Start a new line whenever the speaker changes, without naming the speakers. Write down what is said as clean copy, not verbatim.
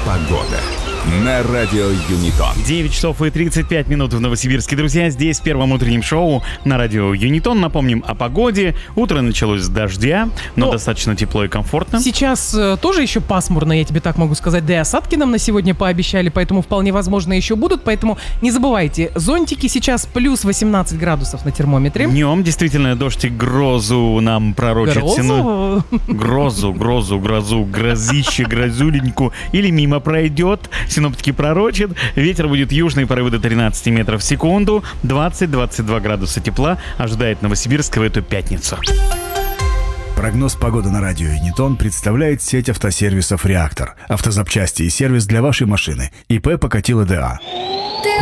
Погода на радио Юнитон.
9 часов и 35 минут в Новосибирске, друзья. Здесь в первом утреннем шоу на радио Юнитон. Напомним о погоде. Утро началось с дождя, но достаточно тепло и комфортно.
Сейчас тоже еще пасмурно, я тебе так могу сказать. Да и осадки нам на сегодня пообещали, поэтому вполне возможно еще будут. Поэтому не забывайте, зонтики сейчас плюс 18 градусов на термометре.
Днем действительно дождь и грозу нам пророчат. Грозу, грозище, грозуленьку. Или мимо пройдет. Синоптики пророчат. Ветер будет южный, порывы до 13 метров в секунду. 20-22 градуса тепла ожидает Новосибирск в эту пятницу.
Прогноз погоды на радио Юнитон представляет сеть автосервисов «Реактор». Автозапчасти и сервис для вашей машины. ИП Покатило ДА.